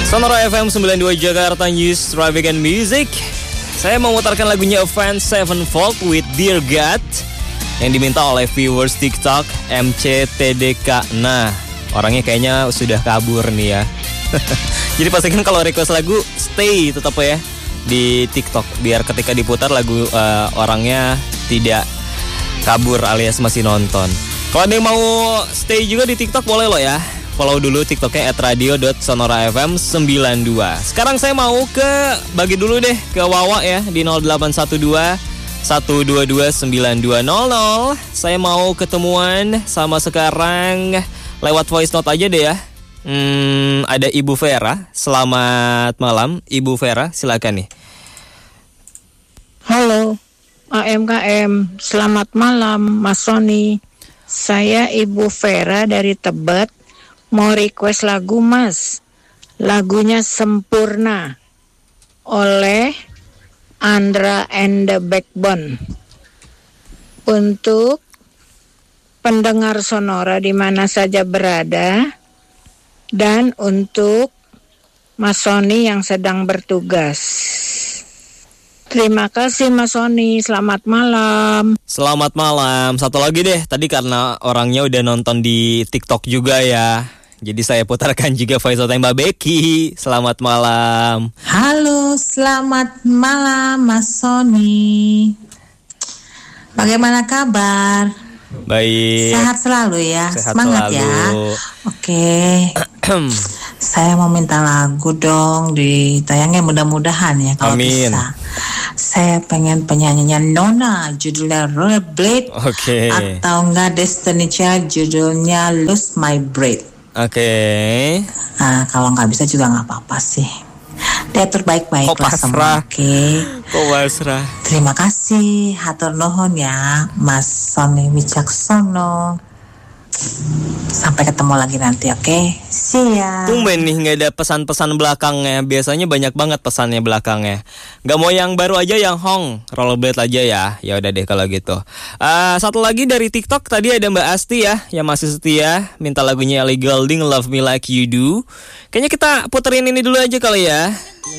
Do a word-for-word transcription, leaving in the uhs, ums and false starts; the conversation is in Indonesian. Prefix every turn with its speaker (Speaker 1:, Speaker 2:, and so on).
Speaker 1: Sonora F M sembilan puluh dua Jakarta News, Traffic and Music. Saya memutarkan lagunya Avenged Sevenfold with Dear God yang diminta oleh viewers TikTok M C T D K. Nah, orangnya kayaknya sudah kabur nih ya. Jadi pastikan kalau request lagu stay tetap ya di TikTok biar ketika diputar lagu uh, orangnya tidak kabur alias masih nonton. Kalau ada yang mau stay juga di TikTok boleh loh ya. Follow dulu TikToknya at radio dot sonora f m sembilan dua. Sekarang saya mau ke bagi dulu deh ke Wawa ya di nol delapan satu dua satu dua dua sembilan dua nol nol. Saya mau ketemuan sama sekarang lewat voice note aja deh ya. Hmm, ada Ibu Vera. Selamat malam Ibu Vera, silakan nih.
Speaker 2: Halo A M K M, selamat malam Mas Sony. Saya Ibu Vera dari Tebet. Mau request lagu Mas. Lagunya Sempurna oleh Andra and the Backbone. Untuk pendengar Sonora di mana saja berada, dan untuk Mas Sony yang sedang bertugas. Terima kasih Mas Sony, selamat malam.
Speaker 1: Selamat malam. Satu lagi deh, tadi karena orangnya udah nonton di TikTok juga ya, jadi saya putarkan juga voice note Mbak Becky. Selamat malam.
Speaker 3: Halo, selamat malam Mas Sony. Bagaimana kabar?
Speaker 1: Baik.
Speaker 3: Sehat selalu ya.
Speaker 1: Sehat
Speaker 3: Semangat
Speaker 1: selalu.
Speaker 3: ya. Oke. Saya mau minta lagu dong ditayangnya mudah-mudahan ya kalau
Speaker 1: Amin.
Speaker 3: bisa. Saya pengen penyanyinya Nona judulnya Rollerblade.
Speaker 1: Oke.
Speaker 3: Atau enggak Destiny Child judulnya Lose My Breath.
Speaker 1: Oke.
Speaker 3: Nah, kalau nggak bisa juga nggak apa-apa sih. Diatur baik-baik
Speaker 1: Kok
Speaker 3: lah
Speaker 1: pasrah?
Speaker 3: semua. Oke.
Speaker 1: Kok pasrah?
Speaker 3: Terima kasih, hatur nuhun ya, Mas Sony Wicaksono. Sampai ketemu lagi nanti, oke? Okay? See ya.
Speaker 1: Tumben nih nggak ada pesan-pesan belakangnya. Biasanya banyak banget pesannya belakangnya. Nggak mau yang baru aja, yang Hong Rollerblade aja ya. Ya udah deh kalau gitu. Uh, satu lagi dari TikTok tadi ada Mbak Asti ya, yang masih setia minta lagunya Ellie Goulding Love Me Like You Do. Kayaknya kita puterin ini dulu aja kali ya.